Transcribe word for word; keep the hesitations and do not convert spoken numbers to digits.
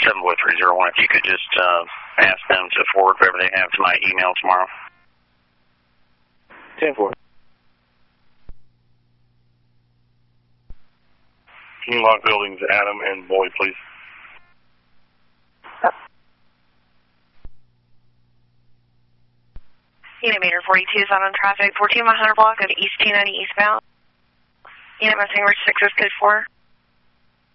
seven four three zero one. If you could just uh, ask them to forward whatever they have to my email tomorrow. ten four. Can you lock buildings Adam and Boyd, please? Unit meter forty-two is on traffic, fourteen one hundred block of East two ninety eastbound. Unit messing Rich six is code four.